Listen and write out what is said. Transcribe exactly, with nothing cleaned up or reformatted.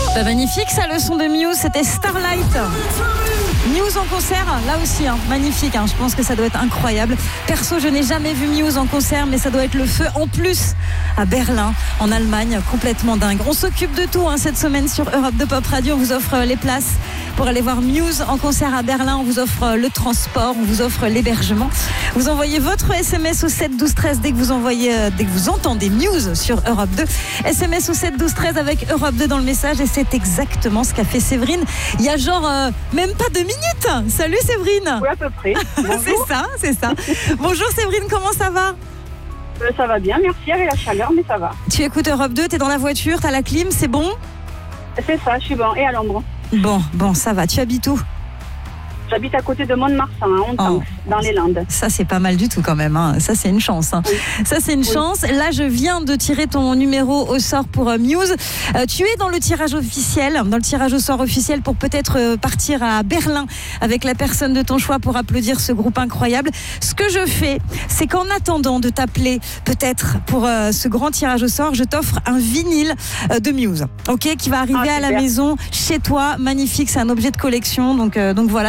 Bah, magnifique, ça, le son de Muse, c'était Starlight. Muse en concert, là aussi, hein, magnifique. Hein, je pense que ça doit être incroyable. Perso, je n'ai jamais vu Muse en concert, mais ça doit être le feu. En plus, à Berlin, en Allemagne, complètement dingue. On s'occupe de tout hein, cette semaine sur Europe deux Pop Radio. On vous offre les places pour aller voir Muse en concert à Berlin. On vous offre le transport, on vous offre l'hébergement. Vous envoyez votre S M S au sept douze treize dès que vous envoyez, dès que vous entendez Muse sur Europe deux. S M S au sept douze treize avec Europe deux dans le message, et c'est exactement ce qu'a fait Séverine. Il y a genre euh, même pas deux minutes. Salut Séverine. Oui, à peu près. c'est ça, c'est ça. Bonjour Séverine, comment ça va? euh, Ça va bien, merci, avec la chaleur, mais ça va. Tu écoutes Europe deux, t'es dans la voiture, t'as la clim, c'est bon? C'est ça, je suis bon, et à l'ombre. Bon, bon, ça va. Tu habites où? J'habite à côté de Mont-de-Marsan, à Hontanx, oh, dans les Landes. Ça, c'est pas mal du tout quand même. Hein. Ça, c'est une chance. Hein. Oui. Ça, c'est une oui. chance. Là, je viens de tirer ton numéro au sort pour euh, Muse. Euh, tu es dans le tirage officiel, dans le tirage au sort officiel pour peut-être euh, partir à Berlin avec la personne de ton choix pour applaudir ce groupe incroyable. Ce que je fais, c'est qu'en attendant de t'appeler peut-être pour euh, ce grand tirage au sort, je t'offre un vinyle euh, de Muse, ok, qui va arriver ah, à la maison chez toi. Magnifique, c'est un objet de collection. Donc, euh, donc voilà.